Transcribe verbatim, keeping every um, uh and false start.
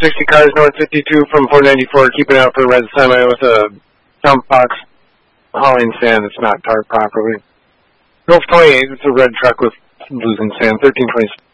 sixty cars north fifty-two from four ninety-four, keeping out for a red semi with a dump box hauling sand that's not tarred properly. Gulf twenty-eight, it's a red truck with losing sand, thirteen twenty.